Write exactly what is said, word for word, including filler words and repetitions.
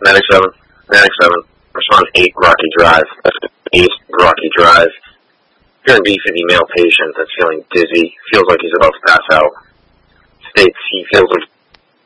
Medic seven. Medic seven. Respond eight, Rocky Drive. That's eight, Rocky Drive. Hearing B fifty male patient that's feeling dizzy. Feels like he's about to pass out. States he feels like